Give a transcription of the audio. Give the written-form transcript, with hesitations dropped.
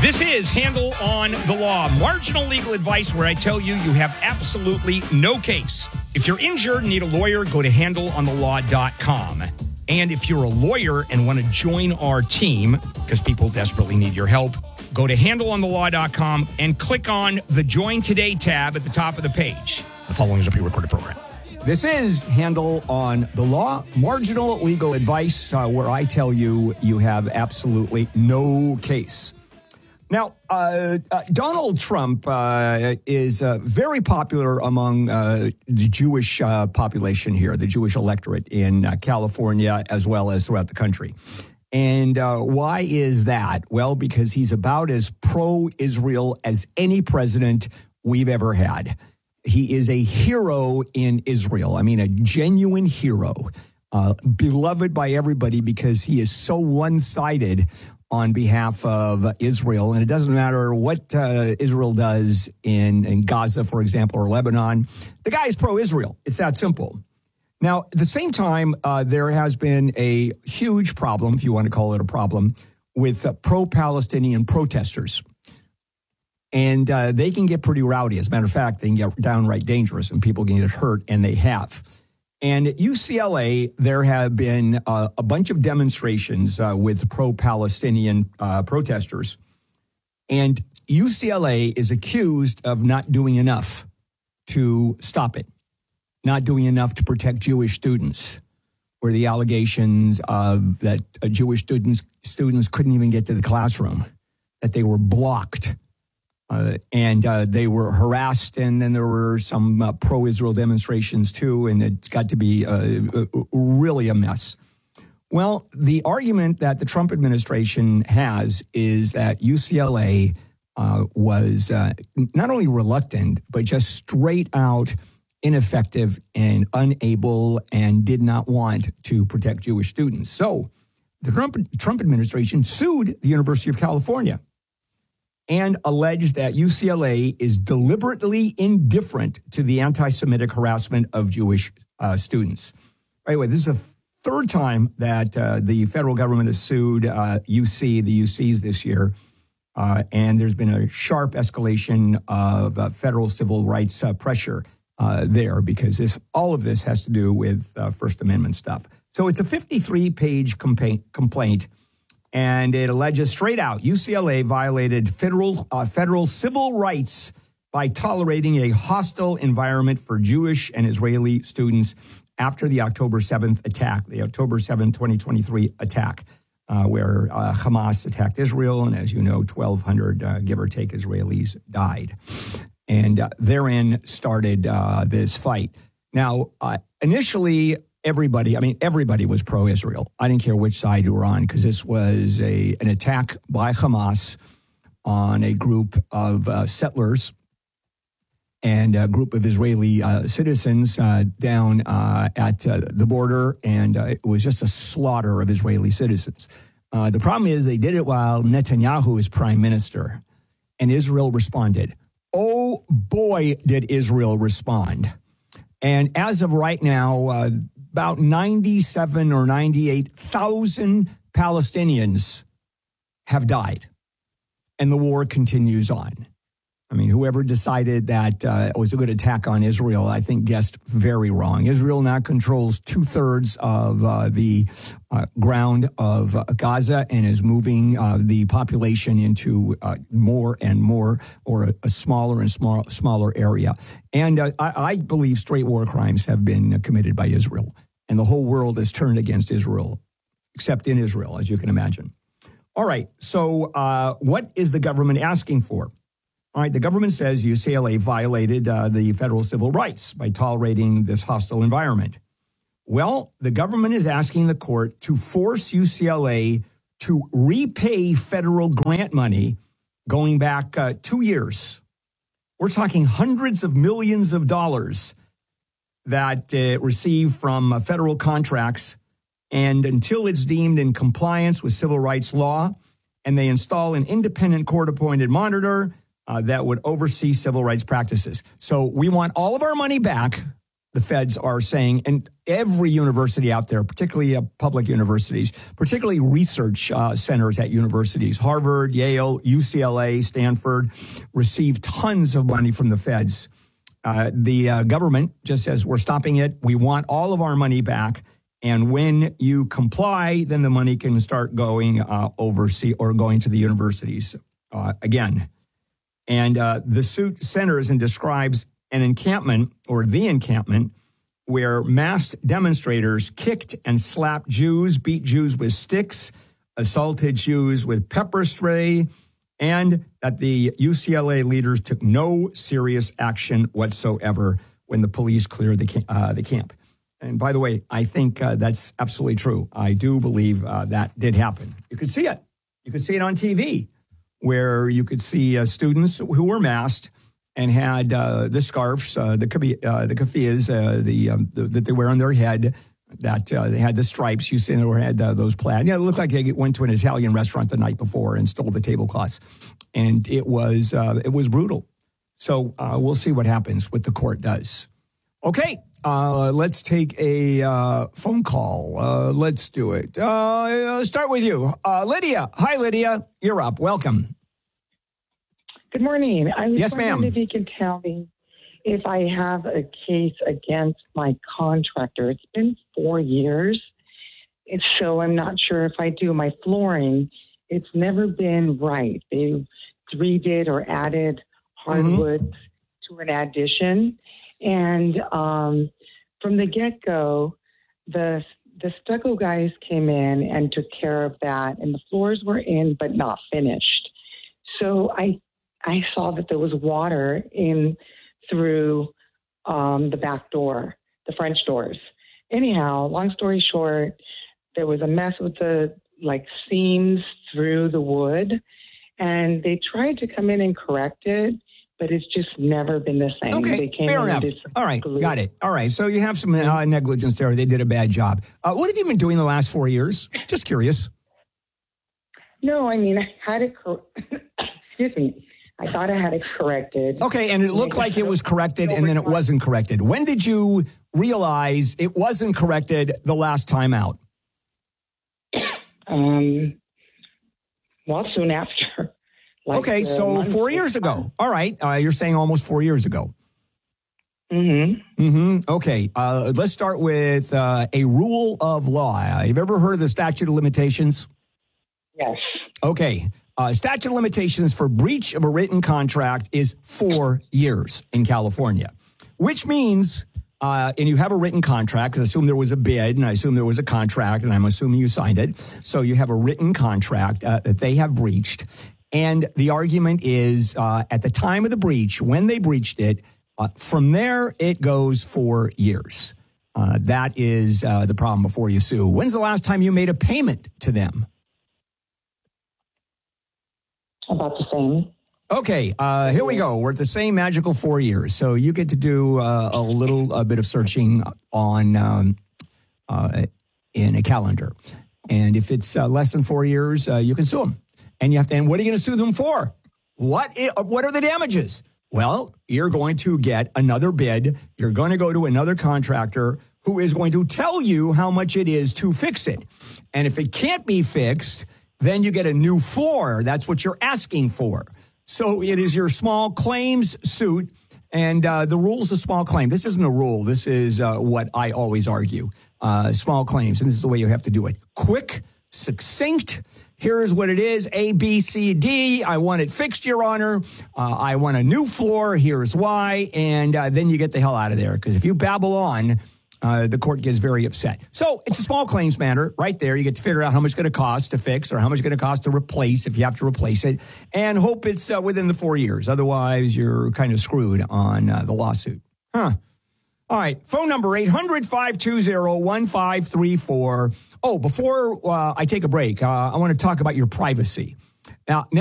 This is Handle on the Law, marginal legal advice where I tell you you have absolutely no case. If you're injured and need a lawyer, go to handleonthelaw.com. And if you're a lawyer and want to join our team, because people desperately need your help, go to handleonthelaw.com and click on the Join Today tab at the top of the page. The following is a pre-recorded program. This is Handle on the Law, marginal legal advice where I tell you you have absolutely no case. Now, Donald Trump is very popular among the Jewish population here, the Jewish electorate in California as well as throughout the country. And why is that? Well, because he's about as pro-Israel as any president we've ever had. He is a hero in Israel. I mean, a genuine hero, beloved by everybody because he is so one-sided on behalf of Israel. And it doesn't matter what Israel does in Gaza, for example, or Lebanon. The guy is pro-Israel. It's that simple. Now, at the same time, there has been a huge problem, if you want to call it a problem, with pro-Palestinian protesters. And they can get pretty rowdy. As a matter of fact, they can get downright dangerous and people can get hurt, and they have. And at UCLA, there have been a bunch of demonstrations with pro-Palestinian protesters. And UCLA is accused of not doing enough to stop it, not doing enough to protect Jewish students, where the allegations of that Jewish students couldn't even get to the classroom, that they were blocked. And they were harassed, and then there were some pro-Israel demonstrations too, and it's got to be really a mess. Well, the argument that the Trump administration has is that UCLA was not only reluctant, but just straight out ineffective and unable and did not want to protect Jewish students. So the Trump administration sued the University of California and alleged that UCLA is deliberately indifferent to the anti-Semitic harassment of Jewish students. By the way, this is the third time that the federal government has sued the UCs this year, and there's been a sharp escalation of federal civil rights pressure there because all of this has to do with First Amendment stuff. So it's a 53-page complaint. And it alleges straight out UCLA violated federal civil rights by tolerating a hostile environment for Jewish and Israeli students after the October 7th attack, the October 7, 2023 attack, where Hamas attacked Israel. And as you know, 1,200, give or take, Israelis died. And therein started this fight. Now, initially, everybody was pro-Israel. I didn't care which side you were on because this was an attack by Hamas on a group of settlers and a group of Israeli citizens down at the border, and it was just a slaughter of Israeli citizens. The problem is they did it while Netanyahu is prime minister, and Israel responded. Oh, boy, did Israel respond. And as of right now, about 97 or 98,000 Palestinians have died, and the war continues on. I mean, whoever decided that it was a good attack on Israel, I think guessed very wrong. Israel now controls 2/3 of the ground of Gaza and is moving the population into more and more, or a smaller and smaller area. And I believe straight war crimes have been committed by Israel. And the whole world is turned against Israel, except in Israel, as you can imagine. All right, so what is the government asking for? All right, the government says UCLA violated the federal civil rights by tolerating this hostile environment. Well, the government is asking the court to force UCLA to repay federal grant money going back 2 years. We're talking hundreds of millions of dollars that received from federal contracts, and until it's deemed in compliance with civil rights law, and they install an independent court-appointed monitor that would oversee civil rights practices. So we want all of our money back, the feds are saying, and every university out there, particularly public universities, particularly research centers at universities, Harvard, Yale, UCLA, Stanford, receive tons of money from the feds. The government just says, we're stopping it. We want all of our money back. And when you comply, then the money can start going overseas or going to the universities again. And the suit centers and describes an encampment or the encampment where masked demonstrators kicked and slapped Jews, beat Jews with sticks, assaulted Jews with pepper spray, and that the UCLA leaders took no serious action whatsoever when the police cleared the camp. And by the way, I think that's absolutely true. I do believe that did happen. You could see it. You could see it on TV, where you could see students who were masked and had the scarves, the keffiyehs that they wear on their head, that they had the stripes. You see, they had those plaid. Yeah, it looked like they went to an Italian restaurant the night before and stole the tablecloths, and it was brutal. So we'll see what happens, what the court does. Okay, let's take a phone call. Let's do it. Start with you, Lydia. Hi, Lydia. You're up. Welcome. Good morning. I was Yes, ma'am. wondering if you can tell me if I have a case against my contractor. It's been 4 years, so I'm not sure if I do. My flooring, it's never been right. They redid or added hardwood to an addition. And from the get-go, the stucco guys came in and took care of that, and the floors were in but not finished. So I saw that there was water in through the back door, the French doors. Anyhow, long story short, there was a mess with the seams through the wood, and they tried to come in and correct it, but it's just never been the same. Okay, they came fair in enough. and did some All right, glue. got it. All right, so you have some negligence there. They did a bad job. What have you been doing the last 4 years? Just curious. No, I mean, I had it, excuse me, I thought I had it corrected. Okay, and it looked like it was corrected and then it wasn't corrected. When did you realize it wasn't corrected the last time out? Well, soon after. Okay, so 4 years ago. All right, you're saying almost 4 years ago. Okay, let's start with a rule of law. Have you ever heard of the statute of limitations? Yes. Okay. Statute of limitations for breach of a written contract is 4 years in California, which means, and you have a written contract, because I assume there was a bid, and I assume there was a contract, and I'm assuming you signed it. So you have a written contract that they have breached. And the argument is at the time of the breach, when they breached it, from there, it goes 4 years. That is the problem before you sue. When's the last time you made a payment to them? About the same. Okay, here we go. We're at the same magical 4 years. So you get to do a little bit of searching on in a calendar. And if it's less than 4 years, you can sue them. And you have to. And what are you going to sue them for? What are the damages? Well, you're going to get another bid. You're going to go to another contractor who is going to tell you how much it is to fix it. And if it can't be fixed, then you get a new floor. That's what you're asking for. So it is your small claims suit. And the rule's a small claim. This isn't a rule. This is what I always argue. Small claims. And this is the way you have to do it. Quick, succinct. Here's what it is. A, B, C, D. I want it fixed, Your Honor. I want a new floor. Here's why. And then you get the hell out of there. Because if you babble on, the court gets very upset. So it's a small claims matter right there. You get to figure out how much it's going to cost to fix or how much it's going to cost to replace if you have to replace it, and hope it's within the 4 years. Otherwise, you're kind of screwed on the lawsuit. All right. Phone number 800-520-1534. Oh, before I take a break, I want to talk about your privacy. Now